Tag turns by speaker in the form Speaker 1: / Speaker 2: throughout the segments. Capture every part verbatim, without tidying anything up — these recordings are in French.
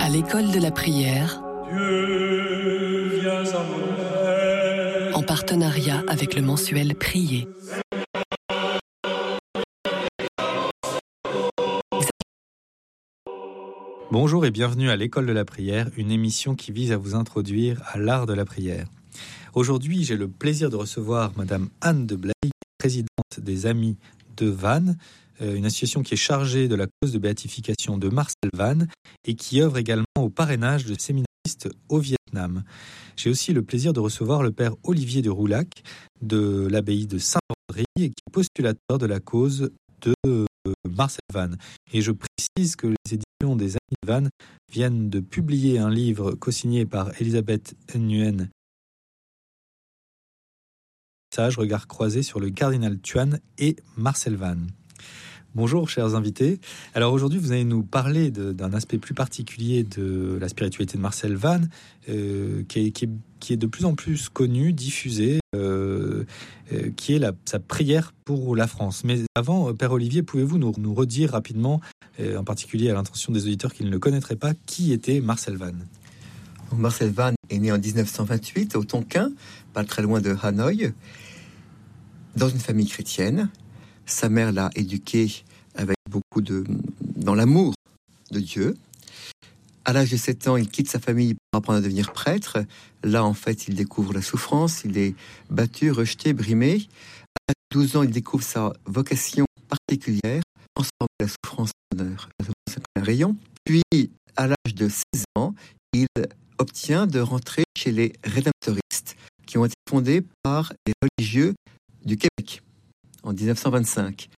Speaker 1: À l'école de la prière,
Speaker 2: Dieu, viens à mon aide.
Speaker 1: En partenariat avec le mensuel Prier.
Speaker 3: Bonjour et bienvenue à l'école de la prière, une émission qui vise à vous introduire à l'art de la prière. Aujourd'hui, j'ai le plaisir de recevoir Madame Anne de Blay, présidente des Amis de Vannes, une association qui est chargée de la cause de béatification de Marcel Vannes et qui œuvre également au parrainage de séminaristes au Vietnam. J'ai aussi le plaisir de recevoir le père Olivier de Roulac de l'abbaye de Saint-Vendry et qui est postulateur de la cause de Marcel Vannes. Et je précise que les éditions des Amis de Vannes viennent de publier un livre co-signé par Elisabeth Nguyen. Message, regard croisé sur le cardinal Thuan et Marcel Vannes. Bonjour chers invités. Alors aujourd'hui vous allez nous parler de, d'un aspect plus particulier de la spiritualité de Marcel Vannes euh, qui, est, qui, est, qui est de plus en plus connu, diffusé, euh, euh, qui est la, sa prière pour la France. Mais avant, Père Olivier, pouvez-vous nous, nous redire rapidement, euh, en particulier à l'intention des auditeurs qui ne le connaîtraient pas, qui était Marcel Vannes ?
Speaker 4: Marcel Vannes est né en dix-neuf cent vingt-huit au Tonkin, pas très loin de Hanoï, dans une famille chrétienne. Sa mère l'a éduqué avec beaucoup de... dans l'amour de Dieu. À l'âge de sept ans, il quitte sa famille pour apprendre à devenir prêtre. Là, en fait, il découvre la souffrance, il est battu, rejeté, brimé. À douze ans, il découvre sa vocation particulière, transformer la souffrance en honneur, la souffrance en un rayon. Puis, à l'âge de seize ans, il obtient de rentrer chez les rédemptoristes, qui ont été fondés par les religieux du Québec en dix-neuf cent vingt-cinq.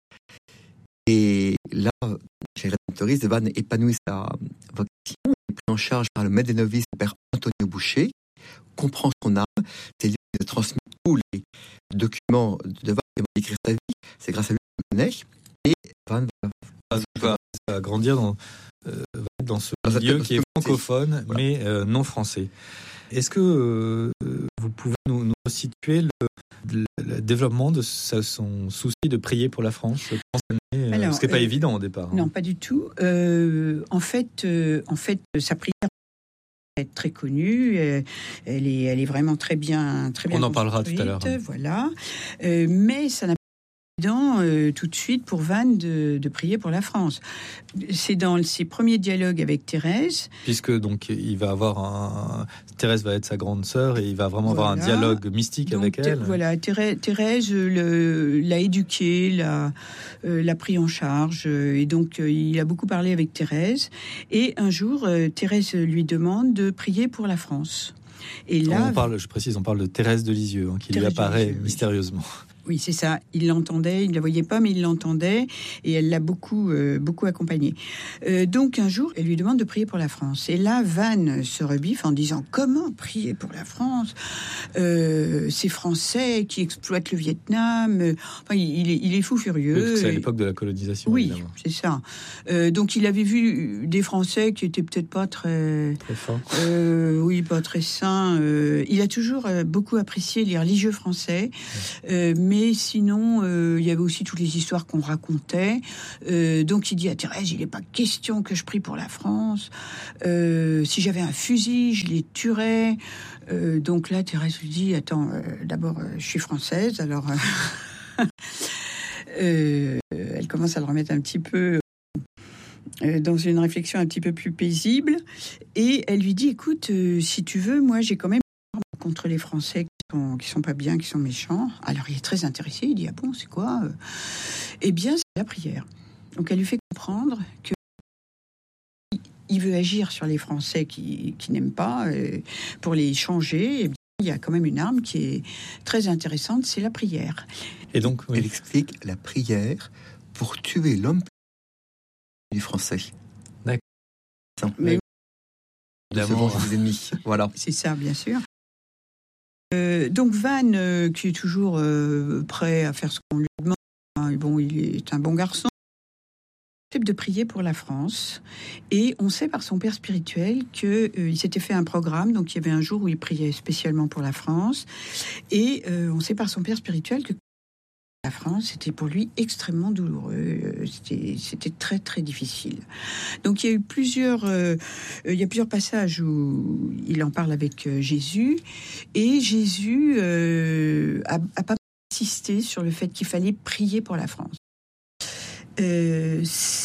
Speaker 4: Et là, chez les rédemptoristes, Vannes épanouit sa vocation, il est pris en charge par le maître des novices, le père Antonio Boucher, comprend son âme, c'est lui qui transmet tous les documents de Vannes qui vont écrire sa vie, c'est grâce à lui qu'on le connaît, et Vannes va,
Speaker 3: va, va grandir dans, euh, dans ce milieu qui est francophone, voilà. mais euh, non français. Est-ce que euh, vous pouvez nous, nous situer le, le, le développement de sa, son souci de prier pour la France euh, Alors, ce qui n'est pas euh, évident au départ.
Speaker 5: Non,
Speaker 3: hein.
Speaker 5: pas du tout. Euh, en fait, euh, en fait, sa prière est très connue. Elle est, elle est vraiment très bien, très bien.
Speaker 3: On en parlera tout à l'heure. Hein.
Speaker 5: Voilà. Euh, mais ça n'a Dans, euh, tout de suite pour Vannes de, de prier pour la France. C'est dans ses premiers dialogues avec Thérèse.
Speaker 3: Puisque donc il va avoir un... Thérèse va être sa grande sœur et il va vraiment voilà. avoir un dialogue mystique donc, avec elle.
Speaker 5: Voilà, Thérèse, Thérèse le, l'a éduqué, l'a, euh, l'a pris en charge et donc euh, il a beaucoup parlé avec Thérèse. Et un jour, euh, Thérèse lui demande de prier pour la France. Et là,
Speaker 3: on parle, je précise, on parle de Thérèse de Lisieux, hein, qui Thérèse lui apparaît Lisieux, mystérieusement.
Speaker 5: Oui, c'est ça. Il l'entendait, il ne la voyait pas, mais il l'entendait et elle l'a beaucoup, euh, beaucoup accompagné. Euh, donc, un jour, elle lui demande de prier pour la France. Et là, Vannes se rebiffe en disant « Comment prier pour la France ? euh, Ces Français qui exploitent le Vietnam. » Enfin, il est, il est fou furieux.
Speaker 3: Oui, c'est à l'époque de la colonisation,
Speaker 5: Oui,
Speaker 3: évidemment.
Speaker 5: c'est ça. Euh, donc, il avait vu des Français qui étaient peut-être pas très...
Speaker 3: Très forts.
Speaker 5: Euh, oui, pas très sains. Euh, il a toujours euh, beaucoup apprécié les religieux français. Euh, mais Mais sinon, euh, il y avait aussi toutes les histoires qu'on racontait. Euh, donc, il dit à Thérèse, il n'est pas question que je prie pour la France. Euh, si j'avais un fusil, je les tuerais. Euh, donc là, Thérèse lui dit, attends, euh, d'abord, euh, je suis française, alors... Euh, euh, elle commence à le remettre un petit peu... Euh, dans une réflexion un petit peu plus paisible. Et elle lui dit, écoute, euh, si tu veux, moi, j'ai quand même contre les Français qui sont, qui sont pas bien, qui sont méchants. Alors il est très intéressé, il dit ah bon, c'est quoi ? Eh bien, c'est la prière. Donc elle lui fait comprendre que il veut agir sur les Français qui, qui n'aiment pas euh, pour les changer. Eh bien, il y a quand même une arme qui est très intéressante, c'est la prière.
Speaker 3: Et donc, oui.
Speaker 4: Elle explique la prière pour tuer l'homme du Français.
Speaker 3: D'accord.
Speaker 4: Mais de se venger des ennemis. Voilà.
Speaker 5: C'est ça, bien sûr. Euh, donc Vannes, euh, qui est toujours euh, prêt à faire ce qu'on lui demande, hein, bon, il est un bon garçon, accepte de prier pour la France. Et on sait par son père spirituel qu'il euh, s'était fait un programme, donc il y avait un jour où il priait spécialement pour la France. Et euh, on sait par son père spirituel que la France, c'était pour lui extrêmement douloureux. C'était, c'était très, très difficile. Donc, il y a eu plusieurs, euh, il y a plusieurs passages où il en parle avec euh, Jésus. Et Jésus euh, a, a pas insisté sur le fait qu'il fallait prier pour la France. Euh,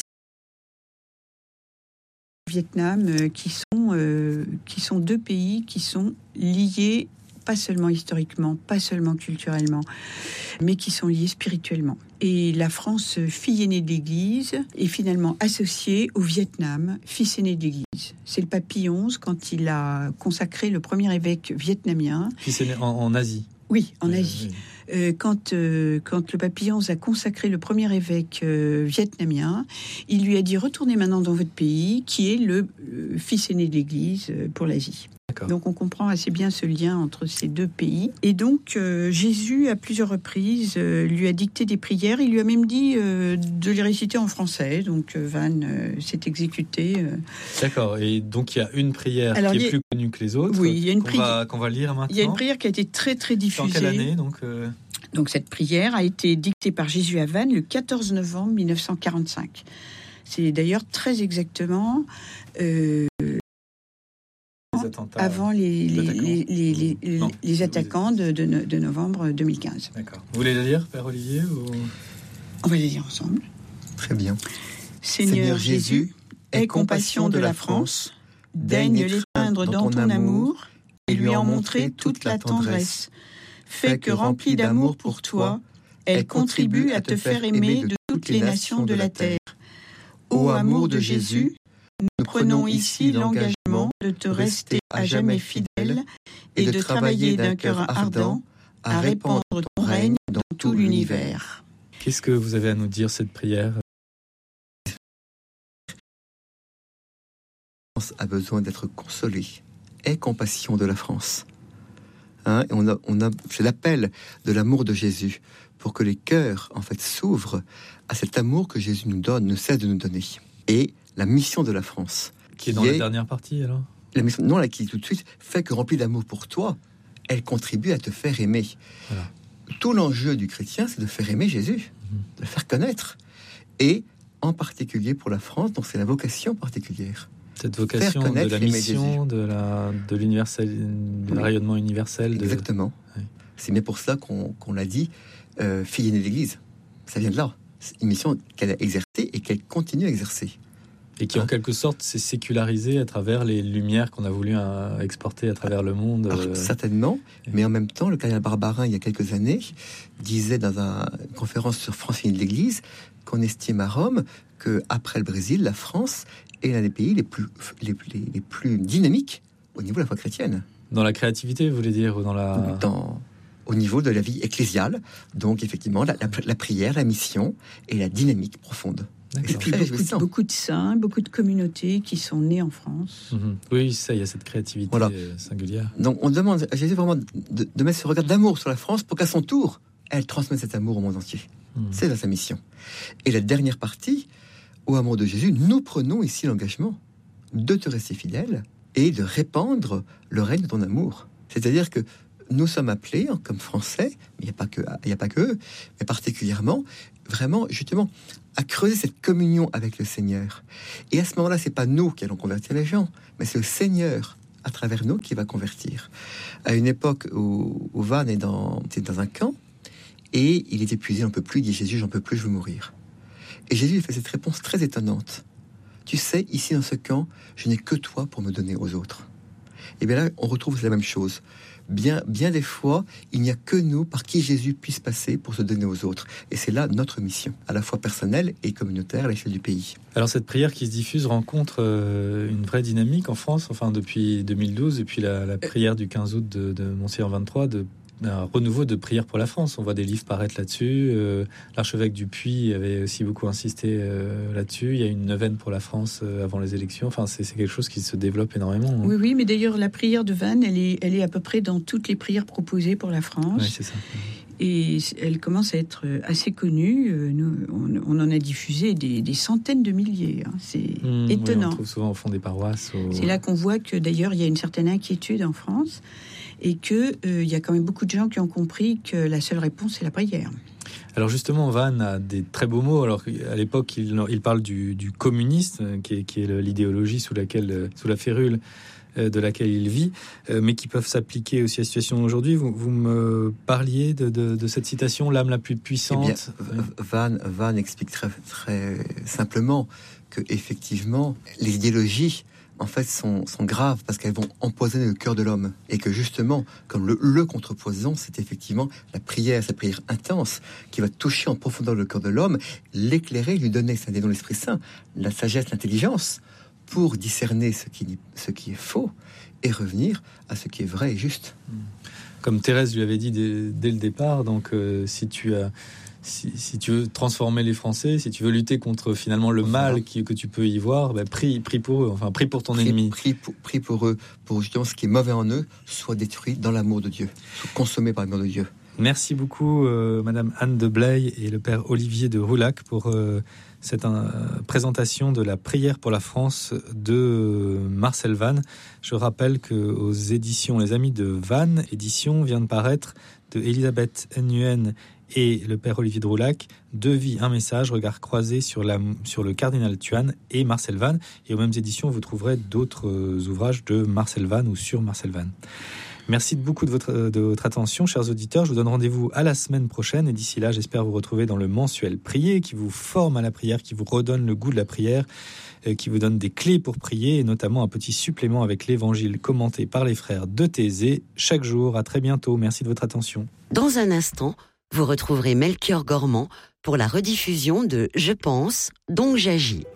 Speaker 5: Vietnam, euh, qui sont euh, qui sont deux pays qui sont liés, pas seulement historiquement, pas seulement culturellement, mais qui sont liés spirituellement. Et la France, fille aînée de l'Église, est finalement associée au Vietnam, fils aîné de l'Église. C'est le pape Pie onze, quand il a consacré le premier évêque vietnamien.
Speaker 3: Fils aîné en, en Asie.
Speaker 5: Oui, en
Speaker 3: oui,
Speaker 5: Asie.
Speaker 3: Oui.
Speaker 5: Euh, quand, euh, quand le pape Pie onze a consacré le premier évêque euh, vietnamien, il lui a dit « Retournez maintenant dans votre pays, qui est le euh, fils aîné de l'Église euh, pour l'Asie ». Donc on comprend assez bien ce lien entre ces deux pays. Et donc euh, Jésus, à plusieurs reprises, euh, lui a dicté des prières. Il lui a même dit euh, de les réciter en français. Donc euh, Van euh, s'est exécuté. Euh.
Speaker 3: D'accord. Et donc il y a une prière
Speaker 5: Alors,
Speaker 3: qui est
Speaker 5: a...
Speaker 3: plus connue que les autres.
Speaker 5: Oui, il y a une
Speaker 3: qu'on
Speaker 5: prière
Speaker 3: va, qu'on va lire maintenant.
Speaker 5: Il y a une prière qui a été très très diffusée.
Speaker 3: Dans quelle année donc euh...
Speaker 5: Donc cette prière a été dictée par Jésus à Vannes le quatorze novembre mille neuf cent quarante-cinq. C'est d'ailleurs très exactement euh,
Speaker 3: attentats,
Speaker 5: avant les, les, les, les, les, les,
Speaker 3: non,
Speaker 5: les attaquants de, de, de novembre deux mille quinze.
Speaker 3: D'accord. Vous voulez la lire, Père Olivier ou...
Speaker 5: On va la lire ensemble.
Speaker 4: Très bien.
Speaker 5: Seigneur, Seigneur Jésus, aie compassion de la France, daigne l'éteindre dans ton amour et lui en montrer toute la tendresse. Fais que, remplie d'amour pour toi, elle contribue à te faire aimer de toutes les nations de la terre. Ô amour de Jésus, nous prenons ici l'engagement de te rester à jamais fidèle et de travailler d'un cœur ardent à répandre ton règne dans tout l'univers.
Speaker 3: Qu'est-ce que vous avez à nous dire, cette prière ?
Speaker 4: La France a besoin d'être consolée. Aie compassion de la France. Hein, et on a, on a, c'est l'appel de l'amour de Jésus pour que les cœurs en fait s'ouvrent à cet amour que Jésus nous donne, ne cesse de nous donner. Et la mission de la France,
Speaker 3: qui est dans est, la dernière partie alors.
Speaker 4: La mission, non, là qui tout de suite fait que remplie d'amour pour toi, elle contribue à te faire aimer. Voilà. Tout l'enjeu du chrétien, c'est de faire aimer Jésus, mmh. de le faire connaître, et en particulier pour la France, donc c'est la vocation particulière.
Speaker 3: Cette vocation de la mission, de, la, de l'universel, du oui. rayonnement universel. De...
Speaker 4: Exactement. Oui. C'est bien pour ça qu'on, qu'on l'a dit, euh, fille aînée de l'Église. Ça vient de là. C'est une mission qu'elle a exercée et qu'elle continue à exercer.
Speaker 3: Et qui, hein? en quelque sorte, s'est sécularisée à travers les lumières qu'on a voulu euh, exporter à travers le monde.
Speaker 4: Alors,
Speaker 3: euh...
Speaker 4: certainement, et... mais en même temps, le cardinal Barbarin, il y a quelques années, disait dans une conférence sur France Féminine de l'Église qu'on estime à Rome qu'après le Brésil, la France est l'un des pays les plus, les, les, les plus dynamiques au niveau de la foi chrétienne.
Speaker 3: Dans la créativité, vous voulez dire, ou dans la...
Speaker 4: Dans, au niveau de la vie ecclésiale, donc effectivement, la, la, la prière, la mission et la dynamique profonde.
Speaker 5: Et puis beaucoup, beaucoup de saints, beaucoup de communautés qui sont nées en France.
Speaker 3: Mmh. Oui, ça, il y a cette créativité voilà. singulière.
Speaker 4: Donc on demande à Jésus vraiment de, de mettre ce regard d'amour sur la France pour qu'à son tour, elle transmette cet amour au monde entier. Mmh. C'est là sa mission. Et la dernière partie, au amour de Jésus, nous prenons ici l'engagement de te rester fidèle et de répandre le règne de ton amour. C'est-à-dire que nous sommes appelés, comme Français, mais il n'y a pas que, il n'y a pas que eux, mais particulièrement, vraiment, justement, à creuser cette communion avec le Seigneur. Et à ce moment-là, c'est pas nous qui allons convertir les gens, mais c'est le Seigneur, à travers nous, qui va convertir. À une époque où, où Van est dans, est dans un camp, et il est épuisé, on ne peut plus, il dit Jésus, j'en peux plus, je veux mourir. Et Jésus lui fait cette réponse très étonnante. Tu sais, ici dans ce camp, je n'ai que toi pour me donner aux autres. Et bien là, on retrouve la même chose. Bien, bien des fois, il n'y a que nous par qui Jésus puisse passer pour se donner aux autres. Et c'est là notre mission, à la fois personnelle et communautaire à l'échelle du pays. Alors
Speaker 3: cette prière qui se diffuse rencontre euh, une vraie dynamique en France, enfin depuis deux mille douze, depuis la, la prière du quinze août de, de Monseigneur vingt-trois, de un renouveau de prière pour la France. On voit des livres paraître là-dessus. Euh, l'archevêque du Puy avait aussi beaucoup insisté euh, là-dessus. Il y a une neuvaine pour la France euh, avant les élections. Enfin, c'est, c'est quelque chose qui se développe énormément. Hein.
Speaker 5: Oui, oui, mais d'ailleurs, la prière de Vannes, elle est, elle est à peu près dans toutes les prières proposées pour la France.
Speaker 3: Oui, c'est ça.
Speaker 5: Et elle commence à être assez connue. Nous, on, on en a diffusé des, des centaines de milliers. Hein. C'est mmh, étonnant. Oui, on
Speaker 3: trouve souvent au fond des paroisses. Au...
Speaker 5: C'est là qu'on voit que d'ailleurs, il y a une certaine inquiétude en France et qu'il euh, y a quand même beaucoup de gens qui ont compris que la seule réponse, c'est la prière.
Speaker 3: Alors justement, Vannes a des très beaux mots. Alors à l'époque, il, il parle du, du communisme, qui est, qui est l'idéologie sous laquelle, sous la férule de laquelle il vit, mais qui peuvent s'appliquer aussi à la situation d'aujourd'hui. Vous, vous me parliez de, de, de cette citation, l'âme la plus puissante.
Speaker 4: Eh bien, Vannes, Vannes explique très, très simplement que effectivement, les idéologies en fait sont, sont graves parce qu'elles vont empoisonner le cœur de l'homme, et que justement, comme le, le contrepoison, c'est effectivement la prière, cette prière intense qui va toucher en profondeur le cœur de l'homme, l'éclairer, lui donner, c'est un des dons de l'Esprit Saint, la sagesse, l'intelligence, pour discerner ce qui, ce qui est faux et revenir à ce qui est vrai et juste.
Speaker 3: Comme Thérèse lui avait dit dès, dès le départ, donc euh, si tu as Si, si tu veux transformer les Français, si tu veux lutter contre finalement le mal qui, que tu peux y voir, bah, prie, prie pour eux, enfin prie pour ton
Speaker 4: prie,
Speaker 3: ennemi.
Speaker 4: Prie pour, prie pour eux, pour justement ce qui est mauvais en eux soit détruit dans l'amour de Dieu, soit consommé par l'amour de Dieu.
Speaker 3: Merci beaucoup, euh, Madame Anne de Blaye et le Père Olivier de Roulac pour euh, cette euh, présentation de la prière pour la France de euh, Marcel Vannes. Je rappelle que aux éditions Les Amis de Vannes, édition vient de paraître de Elisabeth Nguyen et le Père Olivier de Roulac, Deux vies, un message, regard croisé sur, la, sur le cardinal Thuan et Marcel Vannes. Et aux mêmes éditions, vous trouverez d'autres ouvrages de Marcel Vannes ou sur Marcel Vannes. Merci beaucoup de votre, de votre attention, chers auditeurs. Je vous donne rendez-vous à la semaine prochaine. Et d'ici là, j'espère vous retrouver dans le mensuel Prier, qui vous forme à la prière, qui vous redonne le goût de la prière, qui vous donne des clés pour prier, et notamment un petit supplément avec l'évangile commenté par les frères de Thésée chaque jour. À très bientôt. Merci de votre attention.
Speaker 6: Dans un instant, vous retrouverez Melchior Gormand pour la rediffusion de Je pense, donc j'agis.